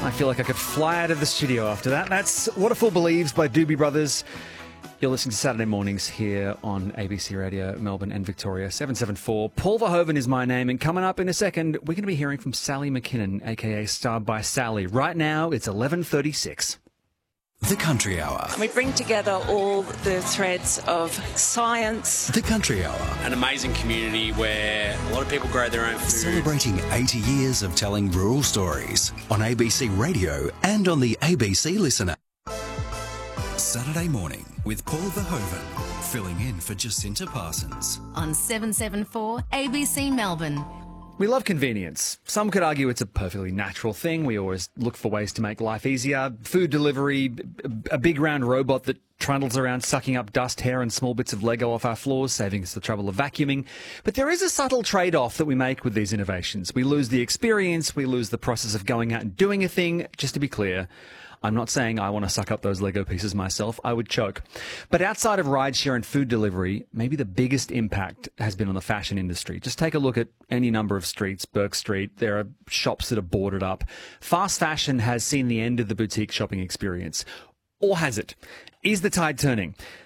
I feel like I could fly out of the studio after that. That's What a Fool Believes by Doobie Brothers. You're listening to Saturday Mornings here on ABC Radio, Melbourne and Victoria, 774. Paul Verhoeven is my name, and coming up in a second, we're going to be hearing from Sally McKinnon, a.k.a. Starred by Sally. Right now, it's 11:36. The Country Hour. We bring together all the threads of science. The Country Hour. An amazing community where a lot of people grow their own food. Celebrating 80 years of telling rural stories on ABC Radio and on the ABC Listener. Saturday morning with Paul Verhoeven, filling in for Jacinta Parsons. On 774 ABC Melbourne. We love convenience. Some could argue it's a perfectly natural thing. We always look for ways to make life easier. Food delivery, a big round robot that trundles around sucking up dust, hair and small bits of Lego off our floors, saving us the trouble of vacuuming. But there is a subtle trade-off that we make with these innovations. We lose the experience, we lose the process of going out and doing a thing. Just to be clear, I'm not saying I want to suck up those Lego pieces myself. I would choke. But outside of rideshare and food delivery, maybe the biggest impact has been on the fashion industry. Just take a look at any number of streets, Burke Street. There are shops that are boarded up. Fast fashion has seen the end of the boutique shopping experience. Or has it? Is the tide turning?